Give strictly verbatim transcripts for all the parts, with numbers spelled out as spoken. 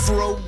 afro.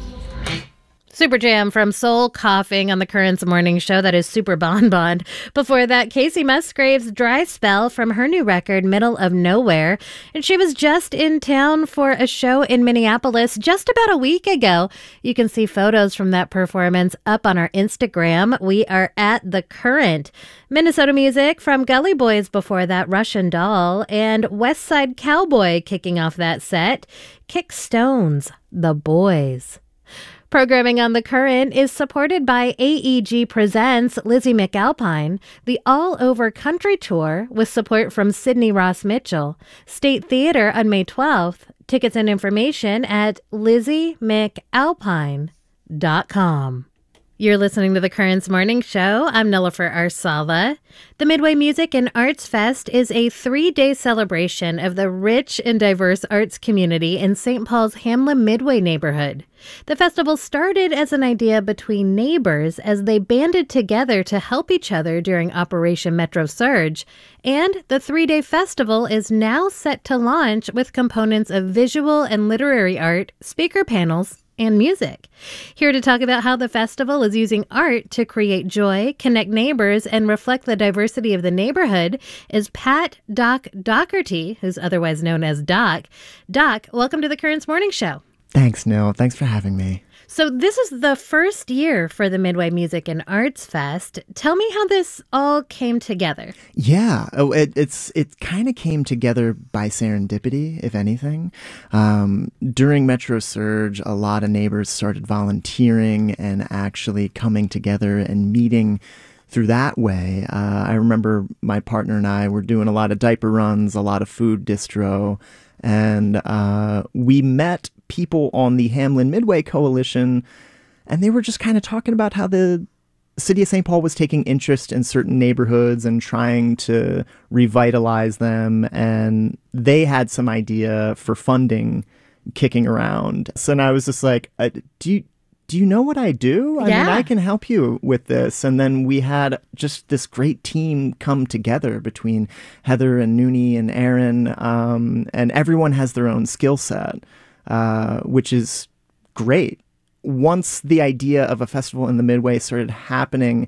Super Jam from Soul Coughing on the Currents Morning Show. That is Super Bon Bon. Before that, Casey Musgrave's Dry Spell from her new record, Middle of Nowhere. And she was just in town for a show in Minneapolis just about a week ago. You can see photos from that performance up on our Instagram. We are at The Current. Minnesota music from Gully Boys before that, Russian Doll. And West Side Cowboy kicking off that set, Kick Stones, The Boys. Programming on The Current is supported by A E G Presents Lizzie McAlpine, the All Over Country Tour with support from Sydney Ross Mitchell, State Theater on May twelfth. Tickets and information at lizzie mcalpine dot com. You're listening to The Currents Morning Show. I'm Nilofer Arsala. The Midway Music and Arts Fest is a three-day celebration of the rich and diverse arts community in Saint Paul's Hamlin-Midway neighborhood. The festival started as an idea between neighbors as they banded together to help each other during Operation Metro Surge, and the three-day festival is now set to launch with components of visual and literary art, speaker panels, and music. Here to talk about how the festival is using art to create joy, connect neighbors, and reflect the diversity of the neighborhood is Pat Doc Doherty, who's otherwise known as Doc. Doc, welcome to the Currents Morning Show. Thanks, Nil. Thanks for having me. So this is the first year for the Midway Music and Arts Fest. Tell me how this all came together. Yeah, oh, it, it's it kind of came together by serendipity, if anything. Um, during Metro Surge, a lot of neighbors started volunteering and actually coming together and meeting through that way. Uh, I remember my partner and I were doing a lot of diaper runs, a lot of food distro, and uh, we met people on the Hamlin Midway Coalition, and they were just kind of talking about how the city of Saint Paul was taking interest in certain neighborhoods and trying to revitalize them, and they had some idea for funding kicking around. So now I was just like, uh, do you do you know what I do? I yeah. mean, I can help you with this. And then we had just this great team come together between Heather and Noonie and Aaron, um, and everyone has their own skill set. Uh, which is great. Once the idea of a festival in the Midway started happening,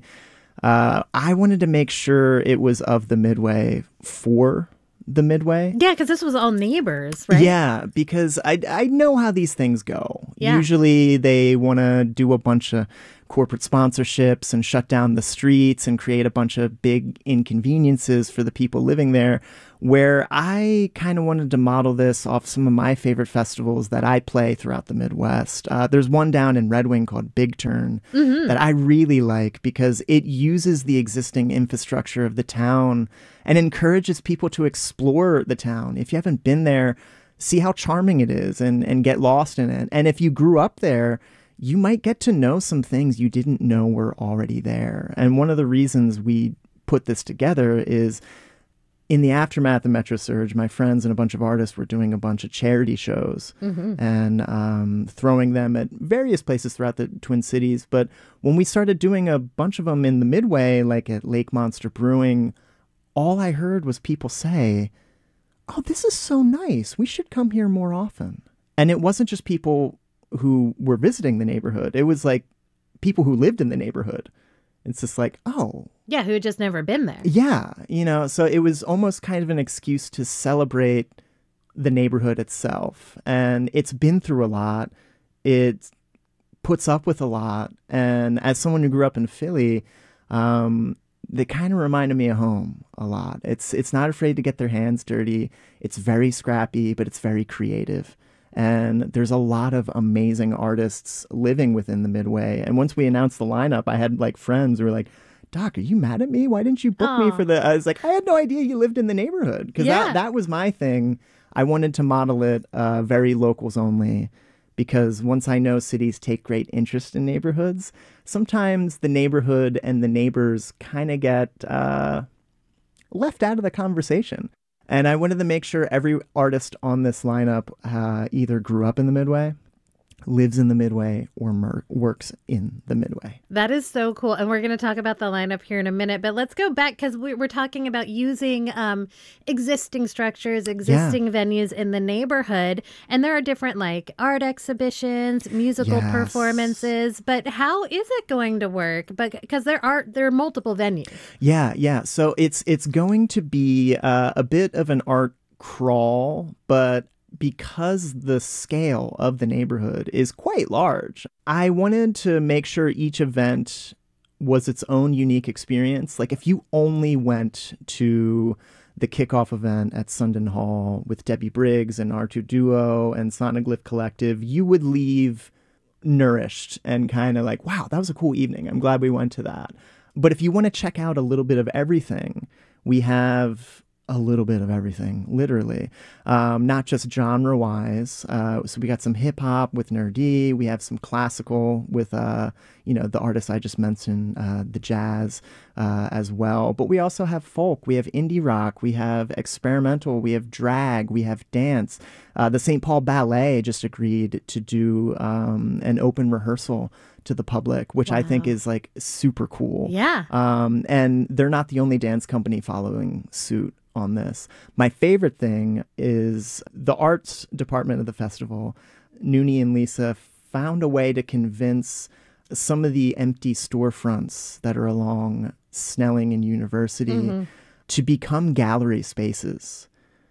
uh, I wanted to make sure it was of the Midway for the Midway. Yeah, because this was all neighbors, right? Yeah, because I, I know how these things go. Yeah. Usually they want to do a bunch of corporate sponsorships and shut down the streets and create a bunch of big inconveniences for the people living there, where I kind of wanted to model this off some of my favorite festivals that I play throughout the Midwest. Uh, there's one down in Red Wing called Big Turn mm-hmm. that I really like because it uses the existing infrastructure of the town and encourages people to explore the town. If you haven't been there, see how charming it is and, and get lost in it. And if you grew up there, you might get to know some things you didn't know were already there. And one of the reasons we put this together is in the aftermath of Metro Surge, my friends and a bunch of artists were doing a bunch of charity shows mm-hmm. and um, throwing them at various places throughout the Twin Cities. But when we started doing a bunch of them in the Midway, like at Lake Monster Brewing, all I heard was people say, "Oh, this is so nice. We should come here more often." And it wasn't just people who were visiting the neighborhood. It was like people who lived in the neighborhood. It's just like, oh. Yeah, who had just never been there. Yeah, you know, so it was almost kind of an excuse to celebrate the neighborhood itself. And it's been through a lot. It puts up with a lot. And as someone who grew up in Philly, um, they kind of reminded me of home a lot. It's it's not afraid to get their hands dirty. It's very scrappy, but it's very creative. And there's a lot of amazing artists living within the Midway. And once we announced the lineup, I had like friends who were like, "Doc, are you mad at me? Why didn't you book Aww. me for the..." I was like, I had no idea you lived in the neighborhood. Because yeah. that, that was my thing. I wanted to model it uh, very locals only. Because once I know cities take great interest in neighborhoods, sometimes the neighborhood and the neighbors kind of get uh, left out of the conversation. And I wanted to make sure every artist on this lineup uh, either grew up in the Midway lives in the Midway or mer- works in the Midway. That is so cool. And we're going to talk about the lineup here in a minute, but let's go back because we, we're talking about using um, existing structures, existing yeah. venues in the neighborhood. And there are different like art exhibitions, musical yes. performances. But how is it going to work? But because there are there are multiple venues. Yeah, yeah. So it's it's going to be uh, a bit of an art crawl, but because the scale of the neighborhood is quite large, I wanted to make sure each event was its own unique experience. Like if you only went to the kickoff event at Sundin Hall with Debbie Briggs and Artu Duo and Sonoglyph Collective, you would leave nourished and kind of like, wow, that was a cool evening. I'm glad we went to that. But if you want to check out a little bit of everything, we have a little bit of everything, literally, um, not just genre-wise. Uh, so we got some hip-hop with Nerdy. We have some classical with, uh, you know, the artists I just mentioned, uh, the jazz uh, as well. But we also have folk. We have indie rock. We have experimental. We have drag. We have dance. Uh, the Saint Paul Ballet just agreed to do um, an open rehearsal to the public, which wow. I think is like super cool. Yeah. Um, and they're not the only dance company following suit on this. My favorite thing is the arts department of the festival. Noonie and Lisa found a way to convince some of the empty storefronts that are along Snelling and University mm-hmm. to become gallery spaces.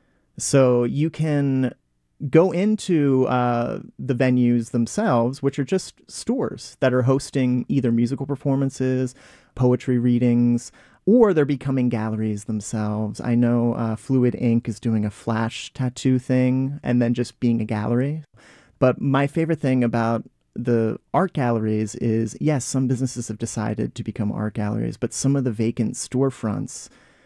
So you can go into uh, the venues themselves, which are just stores that are hosting either musical performances, poetry readings, or they're becoming galleries themselves. I know uh, Fluid Ink is doing a flash tattoo thing and then just being a gallery. But my favorite thing about the art galleries is, yes, some businesses have decided to become art galleries, but some of the vacant storefronts,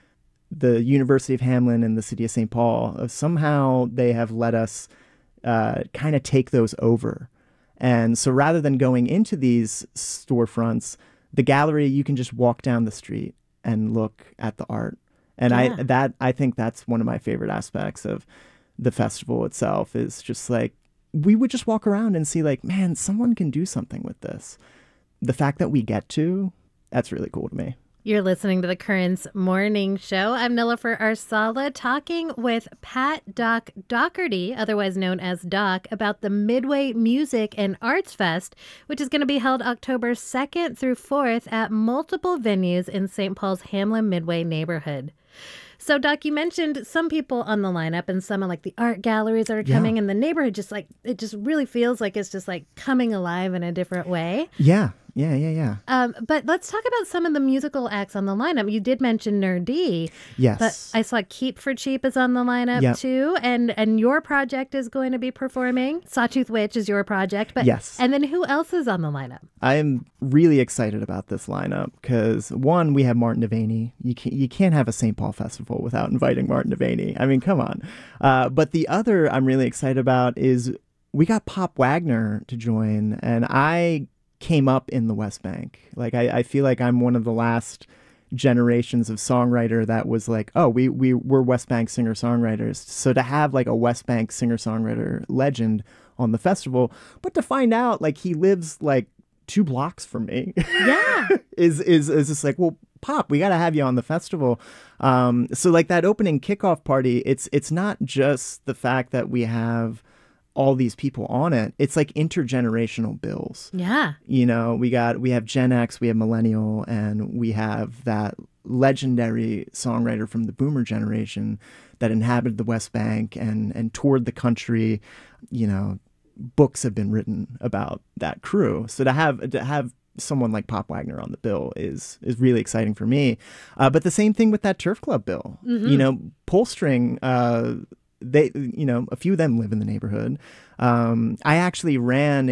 the University of Hamlin and the City of Saint Paul, uh, somehow they have let us uh, kind of take those over. And so rather than going into these storefronts, the gallery, you can just walk down the street and look at the art. And yeah. I that I think that's one of my favorite aspects of the festival itself is just like, we would just walk around and see like, man, someone can do something with this. The fact that we get to, that's really cool to me. You're listening to the Currents Morning Show. I'm Nilofer Arsala talking with Pat Doc Doherty, otherwise known as Doc, about the Midway Music and Arts Fest, which is going to be held October second through fourth at multiple venues in Saint Paul's Hamlin Midway neighborhood. So, Doc, you mentioned some people on the lineup and some of like the art galleries that are coming, yeah. and the neighborhood just like, it just really feels like it's just like coming alive in a different way. Yeah. Yeah, yeah, yeah. Um, but let's talk about some of the musical acts on the lineup. You did mention Nerdy. Yes. But I saw Keep for Cheap is on the lineup yep. too. And and your project is going to be performing. Sawtooth Witch is your project. But yes. And then who else is on the lineup? I am really excited about this lineup because, one, we have Martin Devaney. You can't, you can't have a Saint Paul festival without inviting Martin Devaney. I mean, come on. Uh, but the other I'm really excited about is we got Pop Wagner to join. And I came up in the West Bank. Like I, I feel like I'm one of the last generations of songwriter that was like, oh, we we were West Bank singer-songwriters. So to have like a West Bank singer-songwriter legend on the festival, but to find out like he lives like two blocks from me, yeah, is is is just like, well, Pop, we got to have you on the festival. Um, so like that opening kickoff party, it's it's not just the fact that we have all these people on it. It's like intergenerational bills. Yeah. You know, we got, we have Gen X, we have Millennial, and we have that legendary songwriter from the Boomer generation that inhabited the West Bank and, and toured the country. You know, books have been written about that crew. So to have, to have someone like Pop Wagner on the bill is, is really exciting for me. Uh, but the same thing with that Turf Club bill. Mm-hmm. You know, Pullstring, uh, they, you know, a few of them live in the neighborhood. Um, I actually ran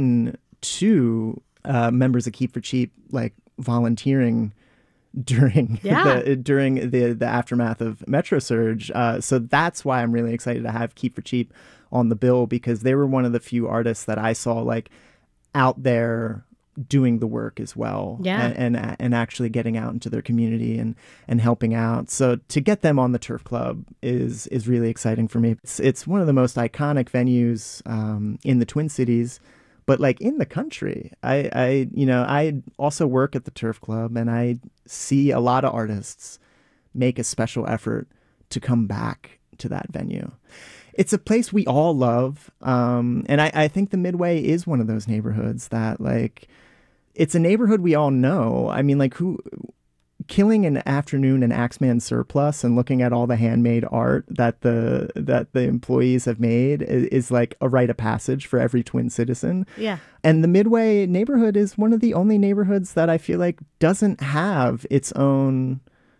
into uh, members of Keep for Cheap, like volunteering during yeah. the during the the aftermath of Metro Surge. Uh, so that's why I'm really excited to have Keep for Cheap on the bill, because they were one of the few artists that I saw like out there doing the work as well, yeah. and, and and actually getting out into their community and and helping out. So to get them on the Turf Club is is really exciting for me. It's it's one of the most iconic venues um, in the Twin Cities. but like in the country. I, I, you know, I also work at the Turf Club, and I see a lot of artists make a special effort to come back to that venue. It's a place we all love. Um, and I, I think the Midway is one of those neighborhoods that, like, it's a neighborhood we all know. I mean, like, who killing an afternoon in Axeman Surplus and looking at all the handmade art that the that the employees have made is, is like a rite of passage for every Twin citizen. Yeah. And the Midway neighborhood is one of the only neighborhoods that I feel like doesn't have its own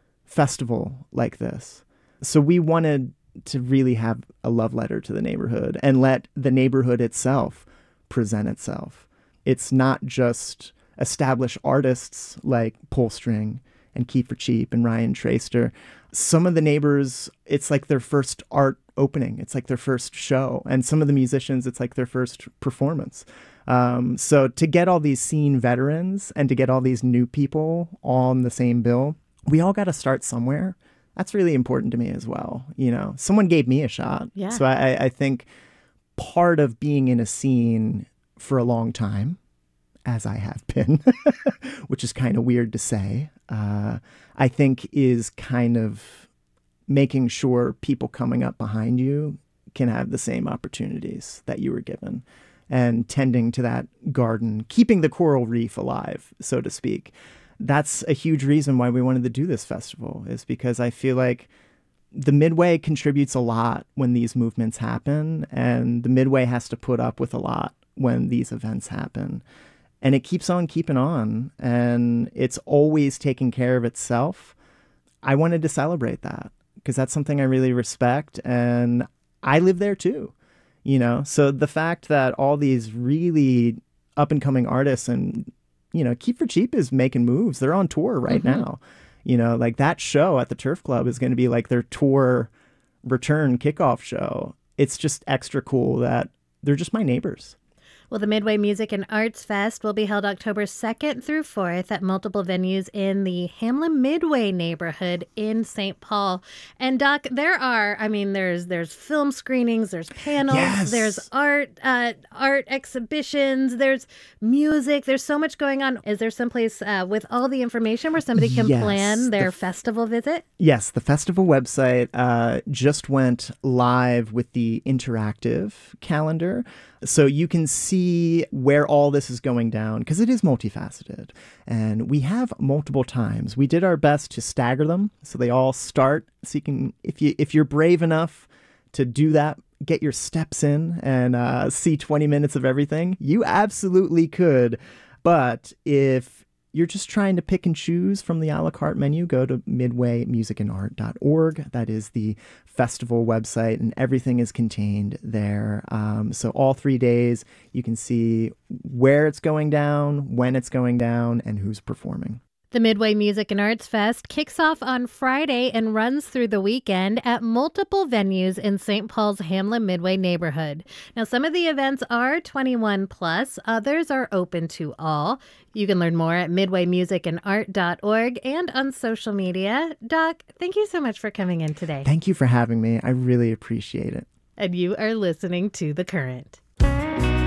festival like this. So we wanted to really have a love letter to the neighborhood and let the neighborhood itself present itself. It's not just established artists like Pullstring and Kiefer Cheap and Ryan Traster. Some of the neighbors, it's like their first art opening. It's like their first show. And some of the musicians, it's like their first performance. Um, so to get all these scene veterans and to get all these new people on the same bill, we all got to start somewhere. That's really important to me as well. You know, someone gave me a shot. Yeah. So I, I think part of being in a scene for a long time, as I have been, which is kind of weird to say, uh, I think is kind of making sure people coming up behind you can have the same opportunities that you were given, and tending to that garden, keeping the coral reef alive, so to speak. That's a huge reason why we wanted to do this festival, is because I feel like the Midway contributes a lot when these movements happen, and the Midway has to put up with a lot when these events happen. And it keeps on keeping on, and it's always taking care of itself. I wanted to celebrate that because that's something I really respect, and I live there too, you know? So the fact that all these really up-and-coming artists, and, you know, Kiefer Cheap is making moves. They're on tour right mm-hmm. now. You know, like that show at the Turf Club is going to be like their tour return kickoff show. It's just extra cool that they're just my neighbors. Well, the Midway Music and Arts Fest will be held October second through fourth at multiple venues in the Hamlin Midway neighborhood in Saint Paul. And Doc, there are, I mean, there's there's film screenings, there's panels, yes. there's art uh, art exhibitions, there's music, there's so much going on. Is there someplace uh, with all the information where somebody can yes, plan their the f- festival visit? Yes, the festival website uh, just went live with the interactive calendar. So you can see where all this is going down, because it is multifaceted. And we have multiple times. We did our best to stagger them so they all start. So you can, if you if you're brave enough to do that, get your steps in and uh, see twenty minutes of everything, you absolutely could. But if you're just trying to pick and choose from the a la carte menu, go to midway music and art dot org. That is the festival website, and everything is contained there. Um, so all three days, you can see where it's going down, when it's going down, and who's performing. The Midway Music and Arts Fest kicks off on Friday and runs through the weekend at multiple venues in Saint Paul's Hamlin Midway neighborhood. Now, some of the events are twenty-one plus, others are open to all. You can learn more at midway music and art dot org and on social media. Doc, thank you so much for coming in today. Thank you for having me. I really appreciate it. And you are listening to The Current.